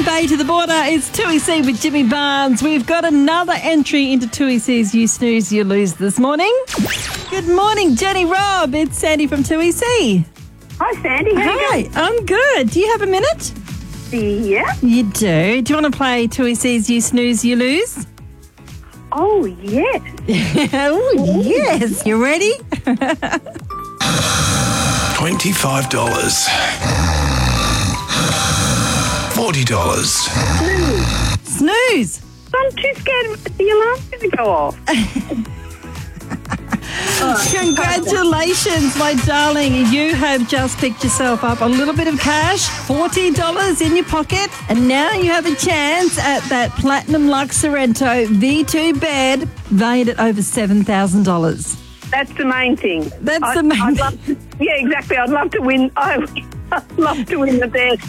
Bay to the border. It's 2EC with Jimmy Barnes. We've got another entry into 2EC's You Snooze, You Lose this morning. Good morning, Jenny Robb. It's Sandy from 2EC. Hi, Sandy. How you going? Hi, I'm good. Do you have a minute? Yeah. You do. Do you want to play 2EC's You Snooze, You Lose? Oh, yes. Oh, yes. You ready? $25. $40. Snooze. I'm too scared the alarm's going to go off. Congratulations, my darling. You have just picked yourself up a little bit of cash, $40 in your pocket, and now you have a chance at that Platinum Lux Sorrento V2 bed valued at over $7,000. That's the main thing. That's the main thing. Yeah, exactly. I'd love to win. I'd love to win the best.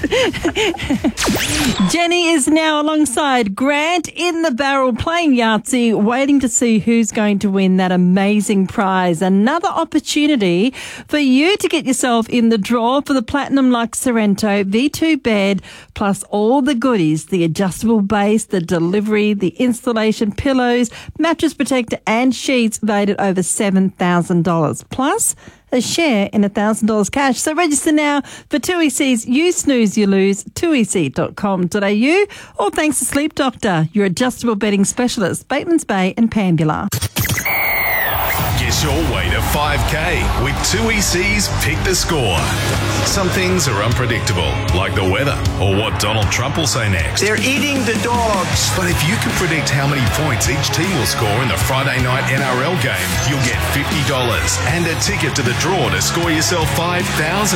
Jenny is now alongside Grant in the barrel playing Yahtzee, waiting to see who's going to win that amazing prize. Another opportunity for you to get yourself in the draw for the Platinum Lux Sorrento V2 bed, plus all the goodies, the adjustable base, the delivery, the installation, pillows, mattress protector and sheets valued at over $7,000. Plus a share in $1,000 cash. So register now for 2EC's You Snooze, You Lose, 2EC.com.au, or thanks to Sleep Doctor, your adjustable bedding specialist, Batemans Bay and Pambula. Guess your way to 5K with 2EC's Pick the Score. Some things are unpredictable, like the weather or what Donald Trump will say next. They're eating the dogs. But if you can predict how many points each team will score in the Friday night NRL game, you'll get $50 and a ticket to the draw to score yourself $5,000.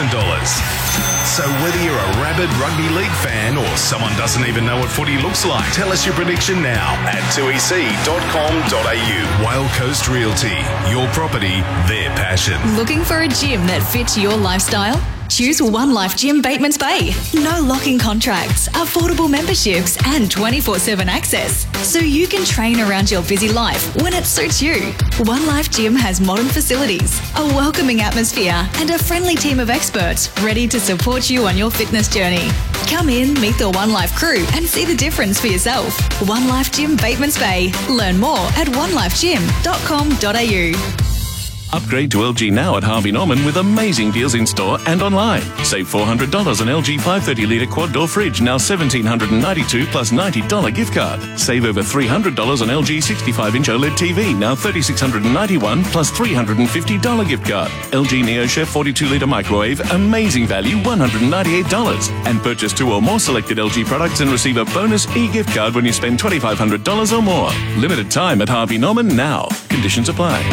So whether you're a rabid rugby league fan or someone doesn't even know what footy looks like, tell us your prediction now at 2ec.com.au. Wild Coast Realty, your property, their passion. Looking for a gym that fits your lifestyle? Choose One Life Gym Batemans Bay. No locking contracts, affordable memberships and 24/7 access, so you can train around your busy life when it suits you. One Life Gym has modern facilities, a welcoming atmosphere and a friendly team of experts ready to support you on your fitness journey. Come in, meet the One Life crew and see the difference for yourself. One Life Gym Batemans Bay. Learn more at onelifegym.com.au. Upgrade to LG now at Harvey Norman with amazing deals in store and online. Save $400 on LG 530-litre quad-door fridge, now $1,792 plus $90 gift card. Save over $300 on LG 65-inch OLED TV, now $3,691 plus $350 gift card. LG NeoChef 42-litre microwave, amazing value, $198. And purchase 2 or more selected LG products and receive a bonus e-gift card when you spend $2,500 or more. Limited time at Harvey Norman now. Conditions apply.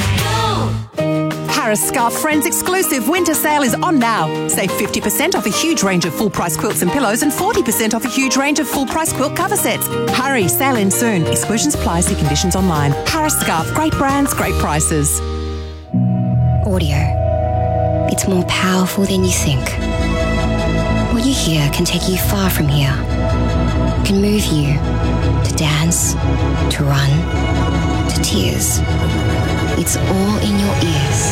Harris Scarf Friends exclusive winter sale is on now. Save 50% off a huge range of full-price quilts and pillows and 40% off a huge range of full-price quilt cover sets. Hurry, sale ends soon. Exclusions apply, see conditions online. Harris Scarf, great brands, great prices. Audio. It's more powerful than you think. What you hear can take you far from here. It can move you to dance, to run, to tears. It's all in your ears.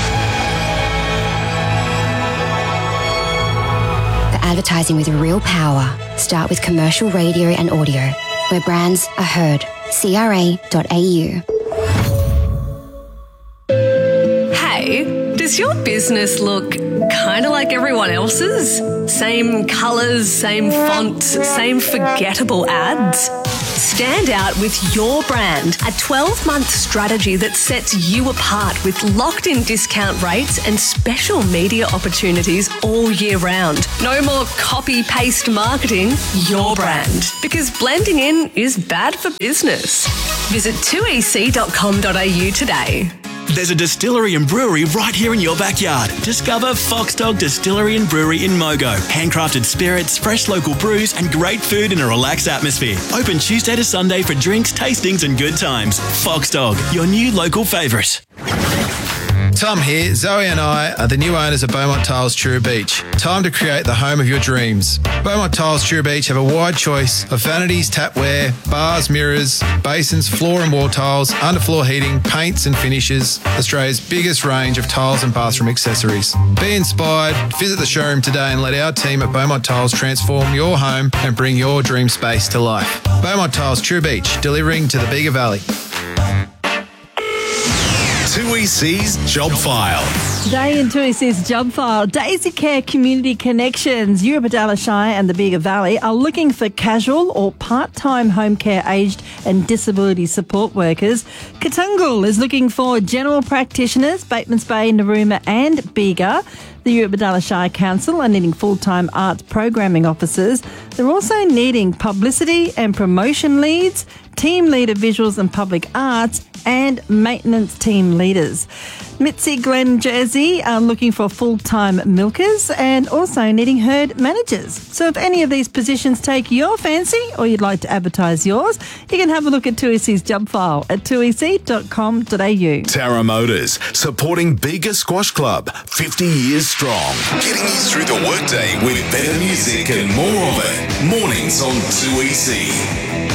For advertising with real power, start with commercial radio and audio, where brands are heard. CRA.au. Hey, does your business look kind of like everyone else's? Same colours, same fonts, same forgettable ads? Stand out with your brand, a 12-month strategy that sets you apart with locked-in discount rates and special media opportunities all year round. No more copy-paste marketing, your brand. Because blending in is bad for business. Visit 2ec.com.au today. There's a distillery and brewery right here in your backyard. Discover Fox Dog Distillery and Brewery in Mogo. Handcrafted spirits, fresh local brews and great food in a relaxed atmosphere. Open Tuesday to Sunday for drinks, tastings and good times. Fox Dog, your new local favourite. Tom here. Zoe and I are the new owners of Beaumont Tiles Truro Beach. Time to create the home of your dreams. Beaumont Tiles Truro Beach have a wide choice of vanities, tapware, bars, mirrors, basins, floor and wall tiles, underfloor heating, paints and finishes. Australia's biggest range of tiles and bathroom accessories. Be inspired, visit the showroom today and let our team at Beaumont Tiles transform your home and bring your dream space to life. Beaumont Tiles Truro Beach, delivering to the Bega Valley. 2EC's Job File. Today in 2EC's Job File, Daisy Care Community Connections, Eurobodalla Shire and the Bega Valley are looking for casual or part-time home care aged and disability support workers. Katungul is looking for general practitioners, Batemans Bay, Narooma and Bega. The Eurobodalla Shire Council are needing full-time arts programming officers. They're also needing publicity and promotion leads, team leader visuals and public arts, and maintenance team leaders. Mitzi Glen Jersey are looking for full-time milkers and also needing herd managers. So if any of these positions take your fancy or you'd like to advertise yours, you can have a look at 2EC's job file at 2ec.com.au. Tara Motors, supporting Bega Squash Club, 50 years strong. Getting you through the workday with better music and more of it. Mornings on 2EC.